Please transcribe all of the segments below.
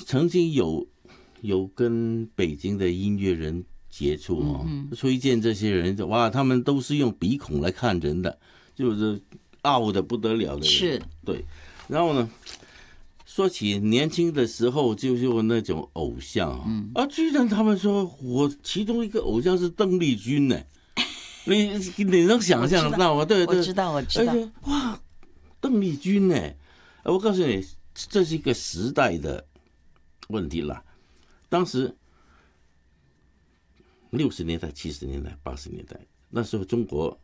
曾经有跟北京的音乐人接触哦，推荐这些人，哇，他们都是用鼻孔来看人的，就是傲的不得了的人。 是， 对。然后呢，说起年轻的时候就那种偶像居然他们说我其中一个偶像是邓丽君呢，你能想象得到吗？对对， 我知道。 哇，邓丽君呢？我告诉你，这是一个时代的问题啦。当时60年代、70年代、80年代，那时候中国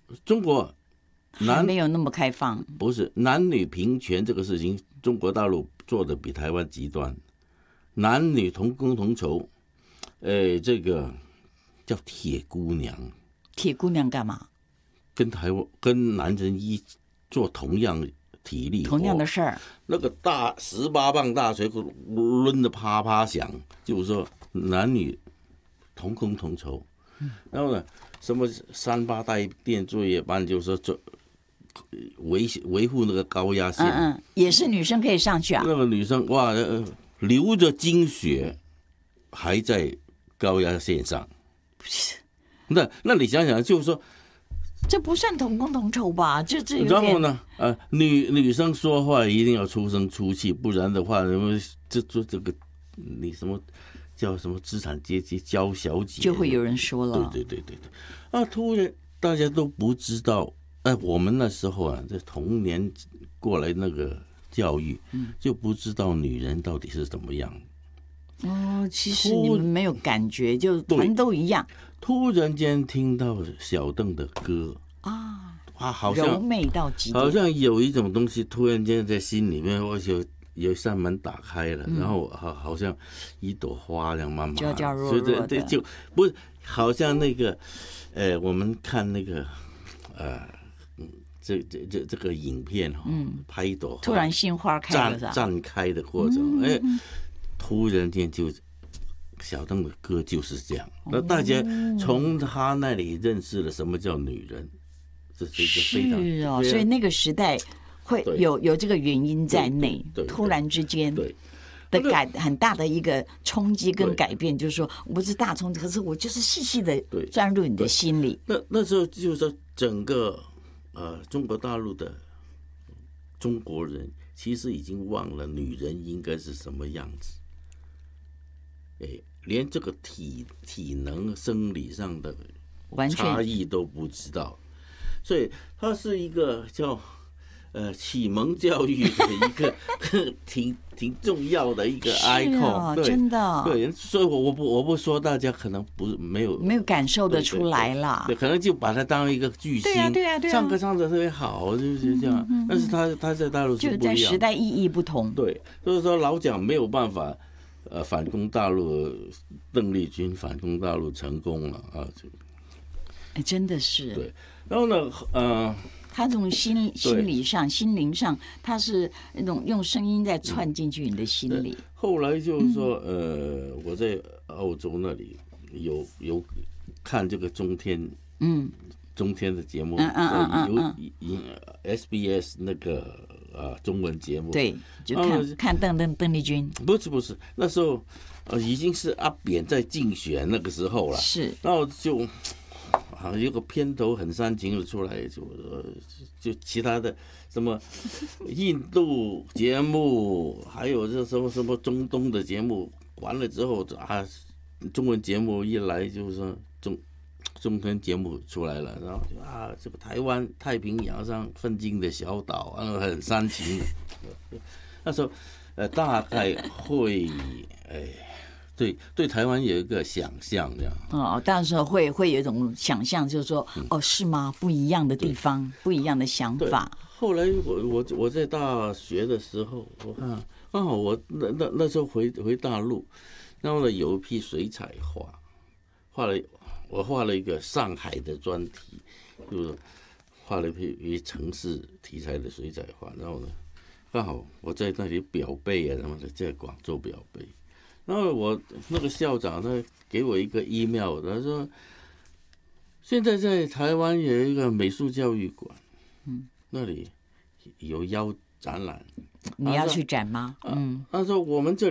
还没有那么开放， 不是男女平权这个事情，中国大陆做的比台湾极端，男女同工同酬，这个叫铁姑娘。 铁姑娘干嘛？ 跟男人做同样体力活， 同样的事儿。 那个大18磅大锤抡得啪啪响，就是说男女同工同酬。然后呢，什么38代电作业班，就是说维护那个高压线， 也是女生可以上去啊。 那个女生哇，流着精血还在高压线上。那你想想，就是说。 这不算同工同酬吧？这有点。 然后呢，女生说话一定要出声出气，不然的话，这个你什么叫什么资产阶级娇小姐， 就会有人说了。 对。突然大家都不知道，我们那时候这童年过来那个教育，就不知道女人到底是怎么样。 其实你们没有感觉，就团都一样。 突然间听到小邓的歌好像柔美到极点， 好像有一种东西突然间在心里面，我有一扇门打开了，然后好像一朵花这样慢慢娇娇弱弱的， 就不是好像那个我们看那个这个影片拍一朵花， 突然心花开了， 绽开的过程，突然间就。小邓的歌就是这样，那大家从他那里认识了什么叫女人，这是一个非常所以那个时代会有这个原因在内，突然之间的很大的一个冲击跟改变，就是说我不是大冲击，可是我就是细细的钻入你的心里。 那时候就是说，整个中国大陆的中国人其实已经忘了女人应该是什么样子。连这个体能生理上的差异都不知道，所以它是一个叫启蒙教育的一个挺重要的一个 icon， 对， 真的对，所以我不说大家可能不是没有感受得出来啦， 对，可能就把它当一个巨星， 对啊， 唱歌唱得特别好，就是这样。但是他在大陆是不一样， 就在时代意义不同， 对，所以说老蒋没有办法。反攻大陆，邓丽君反攻大陆成功了真的是。 对，然后呢， 他这种心理上、心灵上，他是那种用声音在串进去你的心里。 后来就是说，我在澳洲那里有看这个中天的节目，有SBS 那个。中文节目对，就看邓丽君， 不是，那时候已经是阿扁在竞选那个时候了， 是， 然后就有个片头很煽情的出来，就其他的什么印度节目，还有这什么中东的节目，完了之后中文节目一来就是说中天节目出来了，然后这个台湾太平洋上奋进的小岛，很煽情。那时候大概会对台湾有一个想象这样。 当时会有一种想象，就是说是吗？不一样的地方，不一样的想法。 后来我在大学的时候，我看刚好我那时候回大陆，然后呢有一批水彩画，我画了一个上海的专题，就是画了一批城市题材的水彩画。然后呢，刚好我在那里表背什么的，在广州表背。然后我那个校长他给我一个 email， 他说现在在台湾有一个美术教育馆，那里有邀展览， 你要去展吗？ 他说我们这